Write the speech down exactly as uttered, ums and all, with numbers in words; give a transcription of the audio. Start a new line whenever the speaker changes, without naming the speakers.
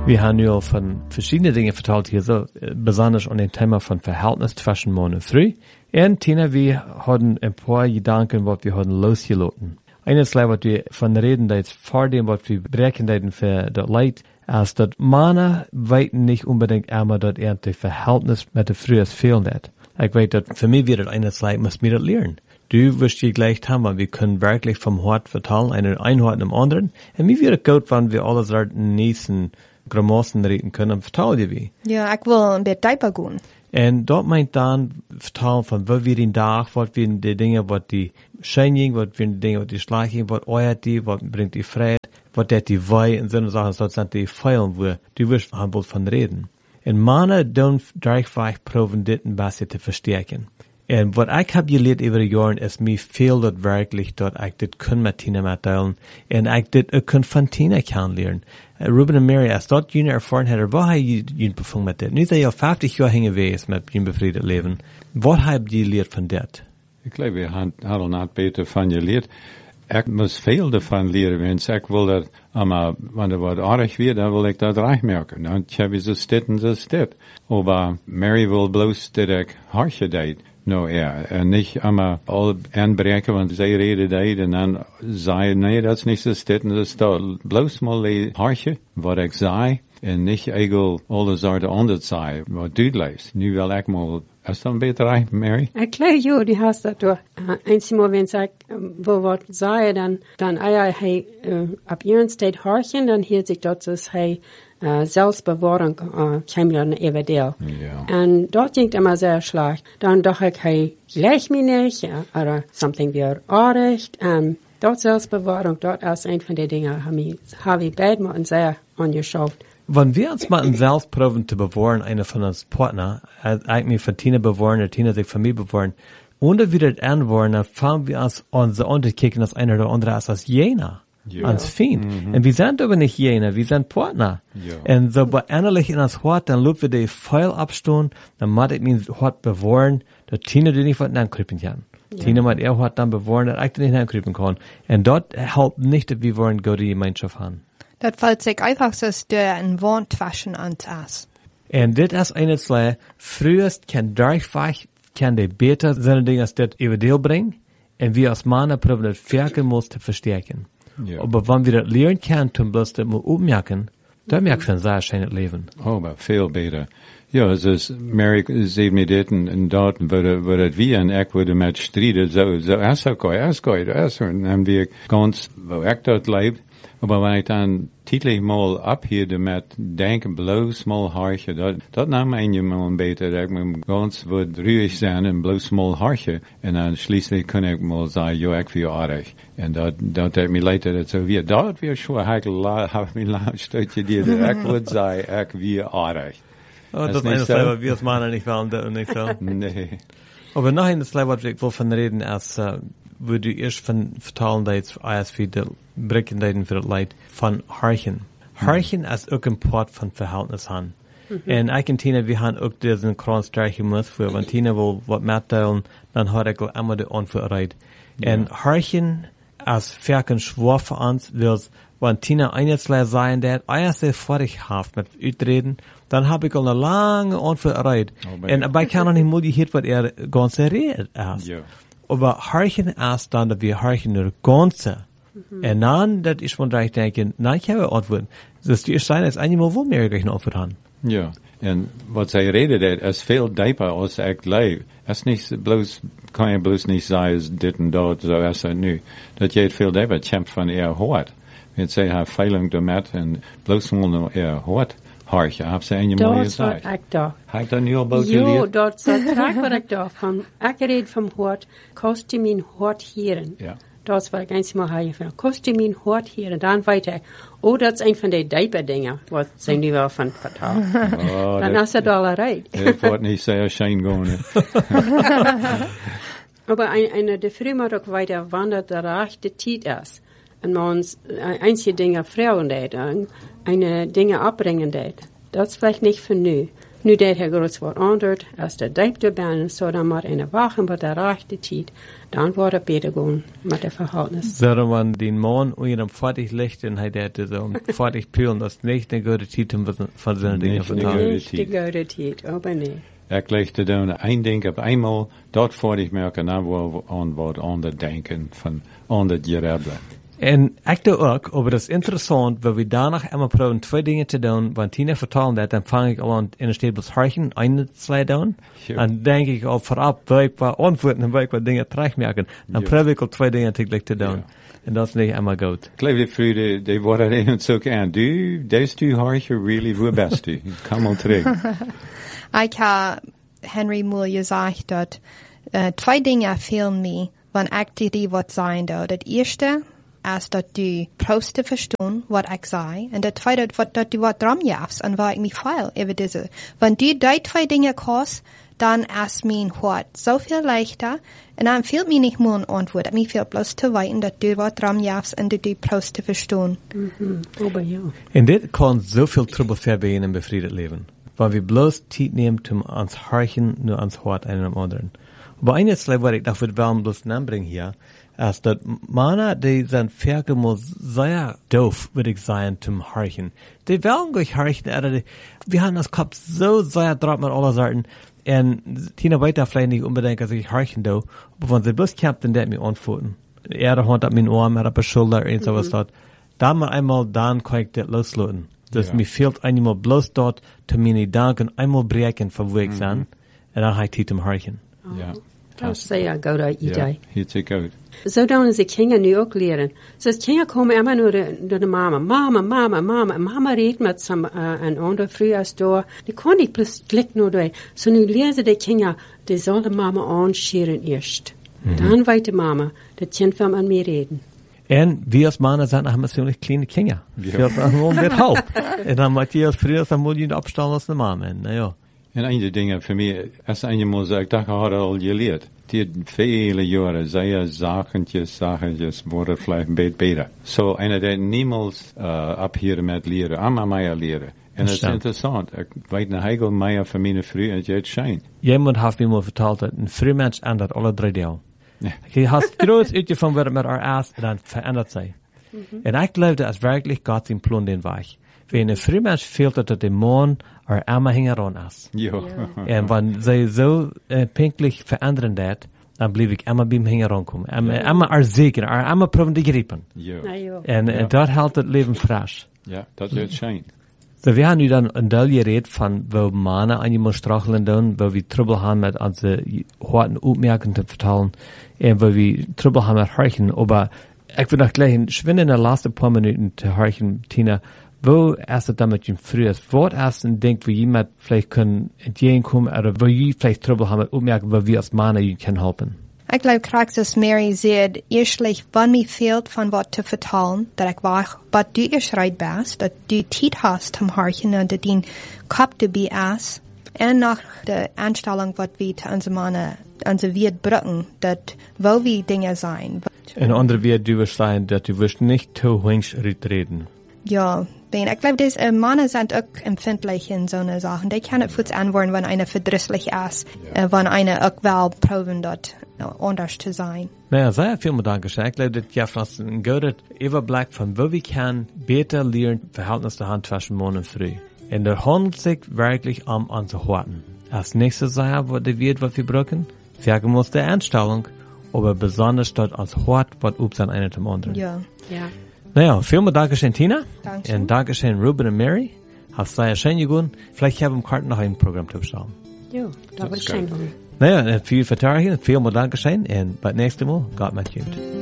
Wir haben nu al von verschiedenen Dingen vertelt hier, so, besonders an dem Thema von Verhältnis zwischen Mann und Frau. Und Tina, wir hatten ein paar Gedanken, was wir hatten losgelassen. Eines, was wir von reden, da jetzt vor dem, was wir brechen, da für das Leid, als dat Männer weiten nicht unbedingt einmal, dass er das Verhältnis mit der Frau fehlen hat. Ich weiß, dass für mich wird das eines Leid, muss mir das lernen. Du wirst dir gleich haben, wir können wirklich vom Hort vertellen, einen Einhort im anderen. Und mir wird es gut, wenn wir alles sollten nächsten Gramossen reden können, vertell dir wie.
Ja, ich will ein bisschen tiefer gehen.
En dat meint dan vertellen van wat weer in dag, wat weer de dingen wat die schijning, wat weer de dingen wat die slaging, wat ooit die, wat brengt die vrijheid, wat dat die wij en zo'n zaken, dat zijn die feilen waar die wirst handelt van reden. En mannen doen dreigvaag proeven dit een beetje te versterken. En wat ik heb geleerd over de jaren is mij veel dat werkelijk dat ik dit kan met Tina metdelen en ik dit ook kan van Tina kan leren. Uh, Ruben en Mary, als dat jullie ervaren hebben, wat heb je jullie bevonden met dit? Nu dat je al vijftig jaar heen geweest met je bevrijd leven, wat heb je geleerd van dit?
Ik geloof, we hadden net beter van geleerd. Ik moest veel ervan leren, want ik wil dat, maar wanneer het wat aardig wordt, dan wil ik dat recht merken. Dan heb je zo dit en zo dit. Maar Mary wil bloos dat ik harsje deed. Nou ja, en niet allemaal al aanbreken, want zij reden deed en dan zei nee, dat is niet zo dit en zo dat. Bloos maar die harsje, wat ik zei, en niet eigenlijk alle soorten anderen zei, wat duidelijk. Nu wil ik maar, is dat beter, right, Mary?
Ik geloof, ja, die hast dat door. Eens maar, wenn ik wil wat zei, dan, dan eier hij uh, op ihren steed harsje, dan hield ik dat dus hij Uh, Selbstbewahrung uh, kwam dan even deel.
Ja.
En dat ging immer sehr schlecht. Dan dacht ik, hij gleicht me niet, ja, oder something weer aardig. En dat Selbstbewahrung, dat is een van de dingen, heb ik beide moeten sehr angeschaut.
Wenn wir uns mal selbst proben zu bewahren, einer von uns Partner, ich mich von Tina bewahren, oder Tina sich von mir bewahren, und wir das anwahren, dann fangen wir uns an so anzukicken, dass einer oder andere ist als jener. Ja. Ans Feind. Mhm. Und wir sind aber nicht jener, wir sind Partner. Ja. Und so bei innerlich in uns Hort, dann lobt wir die Pfeil abstehen, dann macht ich mein Hort bewahren, dass Tina dir nicht was ankriegen kann. Ja. Tina macht ihr Hort dann bewahren, dass ich dir nicht ankriegen kann. Und dort helpt nicht, dass wir wollen gute Gemeinschaft haben.
Das fällt sich einfach so, dass du ein Wandwaschen antas.
Und das ist eines, frühest kann durchfach, kann die beter seine Dinge, als das über Deal bringen, und wir als Männer probieren, das Ferkel muss zu verstärken. Ja. Aber wenn wir das lernen können, dann bloß das mal ummerken, dann merkt man sehr schön das Leben.
Oh, aber viel besser. Ja, es ist, Mary sieht mir das und dort, wo das wir und ich würde mit streiten, so, so, erst auch, erst auch, erst auch, und dann haben wir ganz, wo ich dort lebt, aber wenn ich dann täglich mal abhielde mit denken, bloß mal haartje, dat, dat nahm een mal beter, dat ik me ganz wat ruhig zijn en bloß mal haartje, en dan schließlich kon ik mal zeggen, jo, ik vind aardig. En dat, dat heeft me later dat zo weer, dat weer schon, heb ik me laatst dat je die, ik wil zeggen, ik weer aardig.
Oh, das ist eines, was wir als Männer nicht wollen, und nicht so.
Nee.
Aber noch eines, was ich will von reden, als, uh, wo du erst von vertalen, da jetzt erst für die Brecken für das Leid, von Harchen. Harchen mhm. ist auch ein Part von Verhältnis haben. Mhm. Und ich und Tina, wir haben auch diesen Kranz streichen müssen, für wenn Tina will was mitteilen, dann hat ich auch immer die Antwort. Ja. Und Harchen als Ferken schwor für uns, will wenn Tina eines sein, der erst sehr fertig haft mit Utreden, dann habe ich auch eine lange Antwort erreicht. Oh, und aber ich kann auch nicht mal gehört, was er ganz redet erst. Ja. Aber Harchen erst dann, dass wir Harchen nur Ganze. Mhm. Und dann, dass ich von gleich denke, nein, ich habe eine Antwort. Das ist die erste Zeit, als einmal, wo wir gleich eine Antwort haben.
Ja. Und was sie redet, ist viel deeper als ich lebe. Es ist nicht bloß, kann ich bloß nicht sagen, es dit und dort, so ist es nu. Das geht viel deeper, kämpft von ihr Hort. Wenn sie haben Fehlung damit und bloß mal ihr Hort. Hartje, heb ze een je mooie gezegd?
Dat is wat ik dacht.
Heb je dat nu al boven
geleerd? Ja, dat is graag wat ik dacht. Van, ik reed van hoort, kost je mijn hoort hieren.
Ja.
Dat is wat ik eens maar heb gevraagd. Kost je mijn hoort hieren. Dan weet ik, oh, dat is een van die diepe dingen. Wat zijn die wel van vertaald. Oh, dan is het al eruit.
Het wordt niet zeer schijn gaan.
Maar een, een, de vrouw moet ook weten wanneer de rechte tijd is. En man uns einzige Dinge Frauen deed, eine Dinge abbringen deed. Das ist vielleicht nicht für nu. Nu deed hij groot wat onderd, als de dijpte ben, zo dan maar in de wagen wat de rechte tijd, dan wordt het beter gewoon met de verhoudens.
Zodat man den man in hem vaartig licht en hij deed het om vaartig pulen, dat is niet een goede tijd om van zijn dingen te vertalen.
Niet de goede tijd, oh nee.
Ik legde dan een ding op eenmaal, dat voor ik merk en dan wel aan wat ander denken van ander gerebben.
En ik doe ook, maar dat is interessant, waar we daarna eenmaal proberen twee dingen te doen, want Tina vertalen dat, dan vang ik al aan in de stapels harken, een slide doen,
Sure.
en denk ik al vooraf, wil ik wat antwoorden en wil ik wat dingen terugmerken, dan
Ja.
probeer ik al twee dingen tegelijk te doen.
Ja.
En dat is niet eenmaal goed.
Ik geloof dat vroeger, die worden even zo aan. Du, deze tu hartje really voor best u. Kom al terug.
Ik heb Henry Moore gezegd dat uh, twee dingen vielen mij, wanneer ik die wat zijn doe. Het eerste is dat du proest te verstaan wat ik zei. En het tweede wat, dat du wat drumjafs en waar ik me feil over deze. Wanneer du die twee dingen kost, dan is mijn hart zoveel leichter. En dan fehlt mir nicht mehr ein Antwort. Mir fehlt bloß zu weten dat du wat drumjafs en dat du proest te verstaan.
Mhm, aber ja.
En dit kan zoveel trouble verbeteren in een bevrijd leven. Waar we bloos tijd neemt om ons hartje nu ons hart en een anderen. Maar een iets wat ik dacht voor wel bloos aanbrengen hier, is dat mannen die zijn vergemaal zeer doof, wil ik zeggen, zum hartje. Die willen gleich hartje, we hebben ons kop zo zeer draad met alle zaken. En Tina weet dat vielleicht niet unbedingt, als ik hartje doe, maar wenn sie bloß kämpft, dann dat mir antworten. Er hat dat mijn oor, er hat beschuldigd en sowas dat. Dan maar eenmaal, dan kan ik dit loslaten. Dus
Ja.
mir fehlt eenmaal bloß dort, te meine Danken eenmaal breken van wo ik
Mhm.
zijn. En dan ga ik het hem hartje.
Ja.
Dat is zeer goed
Ja,
idee.
hier zit uit.
Zo dan is de kinderen nu ook leren. Dus kinderen komen immer nur de, door de mama. Mama, mama, mama. Mama redt met some, uh, een ander vroeger door. Die kon niet plus klik nur door. Zo nu leren ze de kinderen, die zullen mama aanscheren eerst.
Mhm.
Dan weet de mama, dat kind wil met mij reden.
En wir als Männer sind auch ziemlich kleine Kinder.
Ja.
Fehlt dann nur mit Halb. En dan moet je als früher dan moet je opstaan als de Mama. Naja.
En een der dingen voor mij, als een moet ik dacht, ik had al geleerd. Die vele jaren, zij zakentjes, zakentjes, worden vielleicht een beetje beter. Zo, so, en dat niemals uh, ophieren met leren, allemaal mij leren. En dat is
Stimmt.
interessant. Ik weet een hegel mij van mijn vriend, en het schijnt.
Jemand heeft me mal verteld dat een frühmensch ändert alle drie deel.
Ja.
Je hast groot uitje van wat met haar aas, dan verändert zij. En ik geloof dat als werkelijk God zijn plan den weg. Wenn een frühmensch fehlt, dat de man er immer hingeran is.
Ja.
En wenn zij zo uh, pinklich veranderen dat, dan blijf ik immer bij hem hingeran komen. Immer, immer er zeker, er immer proben te grijpen.
Ja.
Nou ja.
En
Ja.
uh, dat houdt het leven fresh.
Ja, dat is het schijnt.
So, wir haben nu dann ein Teil geredet von, wo Männer einmal stracheln tun, wo wir Trouble haben mit unseren harten Aufmerkungen zu vertellen, und wo wir Trouble haben mit Hörchen. Aber ich will noch gleich schwinde in den letzten paar Minuten zu Hörchen, Tina, wo ist es damit im Frühjahr? Was ist ein Ding, wo jemand vielleicht können entgegenkommen, oder wo ihr vielleicht Trouble haben mit Aufmerkungen, wo wir als Männer ihnen können helfen?
Ich glaube, krijgt dass Mary sagt, eerstlich, wann mir fehlt von wat te vertalen, dat ik wacht, wat du eerst reit bist, dat du tijd hast am Harchen und dat die Kopf dabei ist, und nach der Anstellung, wat wir zu unsere Mann, unsere Wirt brücken, dat wo wir Dinge sein.
Een andere wird du wirst sagen, dass du wirst nicht zu hunsch reden.
Ja, denn ich glaube, dass äh, Männer sind auch empfindlich in so eine Sachen. Die können kurz antworten, wenn einer verdrießlich ist,
Ja.
äh, wenn einer auch will proben, dort äh, anders zu sein.
Naja, sehr viel mit Dankeschön. Ich glaube, das gibt uns ein guter Überblick von, wo wir können besser lernen, Verhältnis der Hand zwischen Mann und Frau. Und der handelt sich wirklich um unsere Horten. Als nächstes Jahr, was der wird, was wir brauchen, sagen wir uns die Einstellung, aber besonders dort als Hort, was up sein einer zum anderen.
Ja.
Ja.
Naja, vielen Dankeschön, Tina.
Dankeschön.
Und Dankeschön, Ruben und Mary. Hast sehr schön gegangen. Vielleicht haben wir Karten noch ein Programm zu bestellen.
Ja, dat was
is
schön.
Naja, viel Vertragen, vielen Dankeschön. Und bis nächstes Mal, Gott mit you.